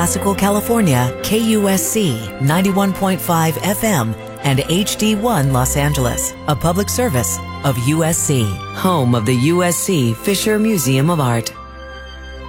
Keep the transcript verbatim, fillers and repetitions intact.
Classical California, K U S C ninety-one point five F M and H D one Los Angeles, a public service of U S C, home of the U S C Fisher Museum of Art.